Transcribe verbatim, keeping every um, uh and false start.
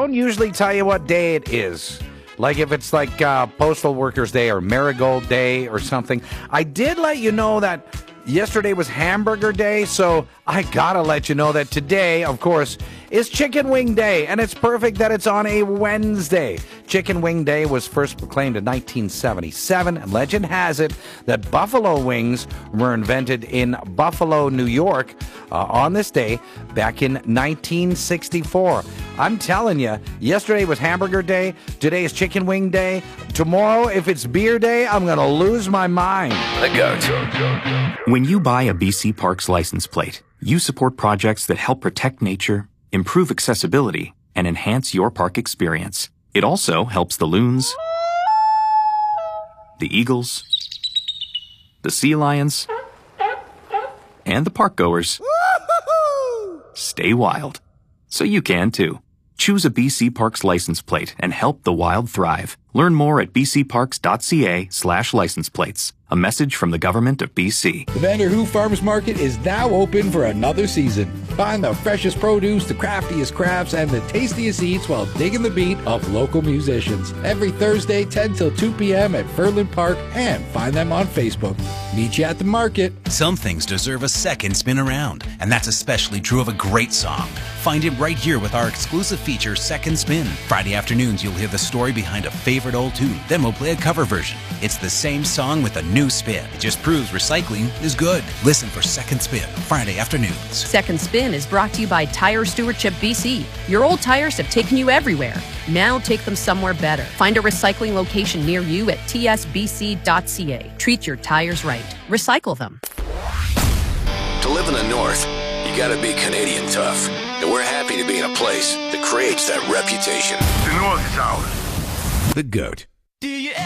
don't usually tell you what day it is. Like if it's like uh, Postal Workers Day or Marigold Day or something. I did let you know that yesterday was Hamburger Day, so I gotta let you know that today, of course, is Chicken Wing Day, and it's perfect that it's on a Wednesday. Chicken Wing Day was first proclaimed in nineteen seventy-seven, and legend has it that buffalo wings were invented in Buffalo, New York, uh, on this day back in nineteen sixty-four. I'm telling you, yesterday was Hamburger Day, today is Chicken Wing Day. Tomorrow, if it's Beer Day, I'm gonna lose my mind. The Goat. When you buy a B C Parks license plate, you support projects that help protect nature, improve accessibility, and enhance your park experience. It also helps the loons, the eagles, the sea lions, and the park goers stay wild. So you can too. Choose a B C Parks license plate and help the wild thrive. Learn more at bcparks.ca slash license plates. A message from the government of B C. The Vanderhoof Farmers Market is now open for another season. Find the freshest produce, the craftiest crafts, and the tastiest eats while digging the beat of local musicians. Every Thursday, ten till two p.m. at Furland Park, and find them on Facebook. Meet you at the market. Some things deserve a second spin around, and that's especially true of a great song. Find it right here with our exclusive feature, Second Spin. Friday afternoons, you'll hear the story behind a favorite old tune. Then we'll play a cover version. It's the same song with a new spin. It just proves recycling is good. Listen for Second Spin, Friday afternoons. Second Spin is brought to you by Tire Stewardship B C. Your old tires have taken you everywhere. Now take them somewhere better. Find a recycling location near you at t s b c dot c a. Treat your tires right. Recycle them. To live in the North, you gotta be Canadian tough. And we're happy to be in a place that creates that reputation. The North is ours. The Goat.